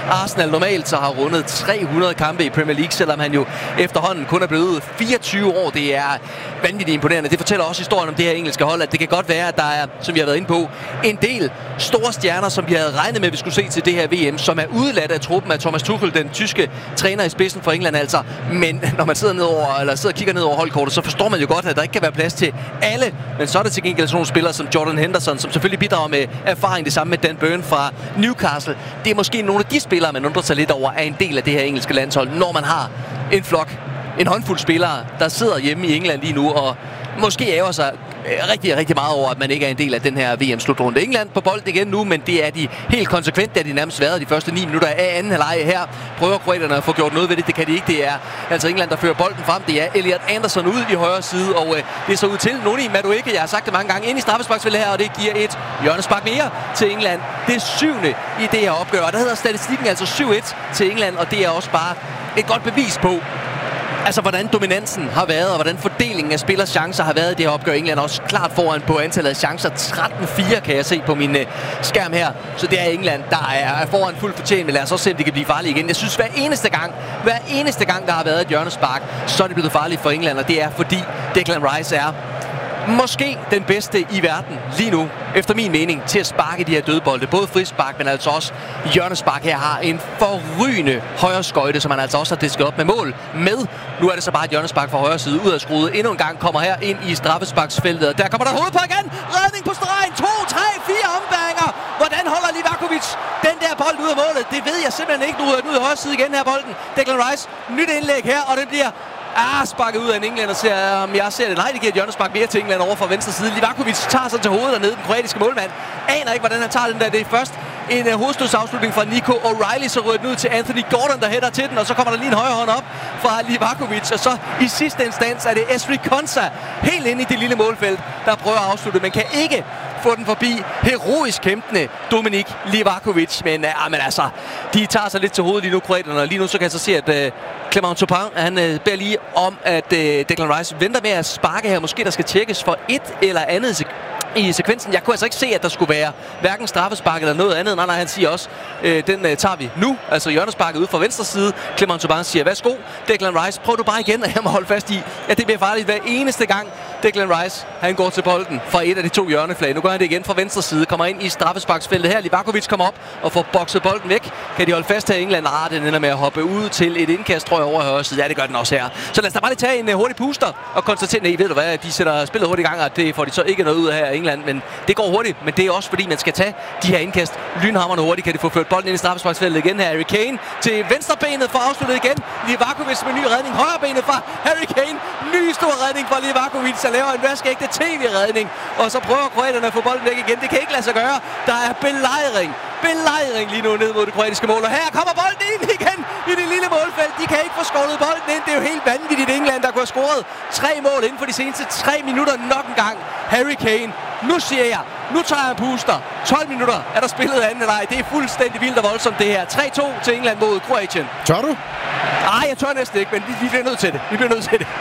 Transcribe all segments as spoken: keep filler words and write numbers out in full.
Arsenal normalt så har rundet tre hundrede kampe i Premier League, selvom han jo efterhånden kun er blevet fireogtyve år. Det er vanvittigt imponerende. Det fortæller også historien om det her engelske hold, at det kan godt være, at der er, som vi har været inde på, en del store stjerner, som vi havde regnet med, at vi skulle se til det her V M, som er udeladt af truppen af Thomas Tuchel, den tyske træner i spidsen for England altså. Men når man sidder ned over, eller sidder og kigger ned over holdkortet, så forstår man jo godt, at der ikke kan være plads til alle. Men så er der til gengæld sådan nogle spillere som Jordan Henderson, som selvfølgelig bidrager med erfaring. Det samme med Dan Burn fra Newcastle. Det er måske nogle af de spillere, man undrer sig lidt over, er en del af det her engelske landshold, når man har en flok, en håndfuld spillere, der sidder hjemme i England lige nu og måske ærger sig rigtig, rigtig meget over, at man ikke er en del af den her V M-slutrunde. England på bold igen nu, men det er de helt konsekvent, det er de nærmest været de første ni minutter af anden halvleg her. Prøver kroaterne at få gjort noget ved det, det kan de ikke. Det er altså England, der fører bolden frem. Det er Elliot Anderson ud i højre side, og øh, det er så ud til Noni Madueke. Jeg har sagt det mange gange ind i straffesparksfeltet her, og det giver et hjørnespark mere til England. Det er syvende i det her opgør, og der hedder statistikken altså syv et til England, og det er også bare et godt bevis på, altså, hvordan dominansen har været, og hvordan fordelingen af spillers chancer har været i det her opgør. England er også klart foran på antallet af chancer. tretten fire kan jeg se på min uh, skærm her. Så det er England, der er, er foran fuldt fortjent. Men lad os også se, om det kan blive farligt igen. Jeg synes, hver eneste gang, hver eneste gang, der har været et hjørnespark, så er det blevet farligt for England. Og det er, fordi Declan Rice er måske den bedste i verden lige nu, efter min mening, til at sparke de her dødbolde. Både frispark, men altså også hjørnespark. Her har en forrygende højre skøjte, som han altså også har disket op med mål med. Nu er det så bare et hjørnespark fra højre side ud af skruet. Endnu en gang kommer her ind i straffesparksfeltet. Der kommer der hoved på igen. Redning på stregen. to, tre, fire ombæringer. Hvordan holder Livakovic den der bold ud af målet? Det ved jeg simpelthen ikke. Nu er den ud af højre side igen her bolden. Declan Rice, nyt indlæg her, og det bliver Ah, sparket ud af en englænder, ser, um, jeg ser det. Nej, det giver et hjørnespark mere til England over fra venstre side. Livakovic tager sig til hovedet dernede, den kroatiske målmand. Aner ikke, hvordan han tager den der. Det er først en uh, hovedstødsafslutning fra Nico O'Reilly, så rører den ud til Anthony Gordon, der hætter til den, og så kommer der lige en højre hånd op fra Livakovic, og så i sidste instans er det Ezri Konsa, helt inde i det lille målfelt, der prøver at afslutte, men kan ikke få den forbi heroisk kæmpende Dominik Livakovic. Men, uh, men altså, de tager sig lidt til hovedet lige nu, kroaterne, og lige nu så kan jeg så se, at uh, Clement Turpin, han uh, beder lige om, at uh, Declan Rice venter med at sparke her. Måske der skal tjekkes for et eller andet i sekvensen. Jeg kunne altså ikke se, at der skulle være hverken straffespark eller noget andet. Nej, nej, han siger også, øh, den øh, tager vi nu. Altså hjørnesparket ud fra venstre side. Clement Turpin siger, værsgo, Declan Rice, prøv du bare igen, og jeg må holde fast i, at det bliver farligt hver eneste gang. Declan Rice, han går til bolden fra et af de to hjørneflag. Nu gør han det igen fra venstre side, kommer ind i straffesparksfeltet her. Livakovic kommer op og får bokset bolden væk. Kan de holde fast her i England? Ah, den ender med at hoppe ud til et indkast, tror jeg, over højre side. Ja, det gør den også her. Så lad os da bare lige tage en uh, hurtig puster og konstatere, nej, ved du hvad, de sætter spillet hurtigt i gang, og det får de så ikke noget ud af her i England, men det går hurtigt, men det er også fordi, man skal tage de her indkast lynhamrende hurtigt. Kan de få ført bolden ind i straffesparksfeltet igen her. Harry Kane til venstrebenet for afsluttet igen. Livakovic med ny redning. Højrebenet fra Harry Kane. Ny stor redning fra Livakovic, der laver en vaskeægte T V-redning. Og så prøver kroaterne at få bolden væk igen. Det kan ikke lade sig gøre. Der er belejring. Belejring lige nu ned mod det kroatiske mål. Og her kommer bolden ind igen i det lille målfelt. De kan ikke få skålet bolden ind. Det er jo helt vanvittigt England, der kunne have scoret tre mål inden for de seneste tre minutter nok en gang. Harry Kane. Nu siger jeg, nu tager jeg en puster. tolv minutter er der spillet anden halvleg. Det er fuldstændig vildt og voldsomt det her. tre to til England mod Kroatien. Tør du? Nej, jeg tør næsten ikke, men vi, vi bliver nødt til det. Vi bliver nødt til det.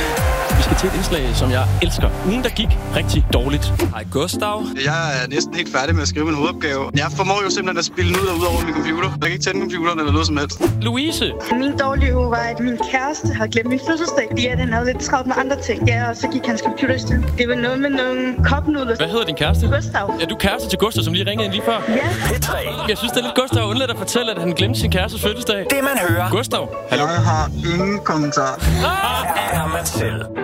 Vi skal til et indslag, som jeg elsker. Ugen, der gik rigtig dårligt. Hej Gustav. Jeg er næsten helt færdig med at skrive min hovedopgave. Jeg formår jo simpelthen at spille ud og ud over min computer. Jeg kan ikke tænde computeren eller noget som helst. Louise. Min dårlige uge var, at min kæreste har glemt min fødselsdag, fordi at han havde lidt travlt med andre ting. Ja, og så gik hans computer i stykker. Det var noget med nogle kopnudler. Hvad hedder din kæreste? Gustav. Ja, du er kæreste til Gustav, som lige ringede ind lige før. Ja. Jeg synes, det er lidt Gustav undladt at fortælle, at han glemte sin kærestes fødselsdag. Det man hører. Gustav. Hallo. Jeg har ingen kommentar. Ah! Er man selv.